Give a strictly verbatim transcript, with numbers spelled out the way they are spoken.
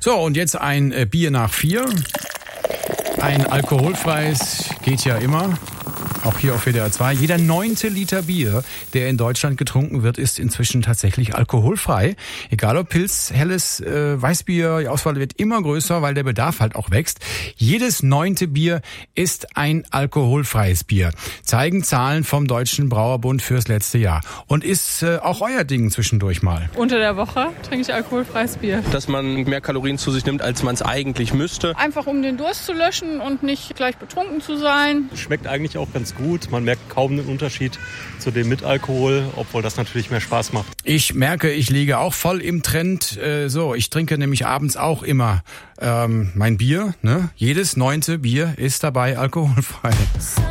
So, und jetzt ein äh, Bier nach vier. Ein alkoholfreies geht ja immer. Auch hier auf W D R zwei. Jeder neunte Liter Bier, der in Deutschland getrunken wird, ist inzwischen tatsächlich alkoholfrei. Egal ob Pilz, helles, äh, Weißbier, die Auswahl wird immer größer, weil der Bedarf halt auch wächst. Jedes neunte Bier ist ein alkoholfreies Bier. Zeigen Zahlen vom Deutschen Brauerbund fürs letzte Jahr. Und ist äh, auch euer Ding zwischendurch mal. Unter der Woche trinke ich alkoholfreies Bier. Dass man mehr Kalorien zu sich nimmt, als man es eigentlich müsste. Einfach um den Durst zu löschen und nicht gleich betrunken zu sein. Schmeckt eigentlich auch ganz gut. Man merkt kaum den Unterschied zu dem mit Alkohol, obwohl das natürlich mehr Spaß macht. Ich merke, ich liege auch voll im Trend. Äh, so, ich trinke nämlich abends auch immer ähm, mein Bier. Ne? Jedes neunte Bier ist dabei alkoholfrei.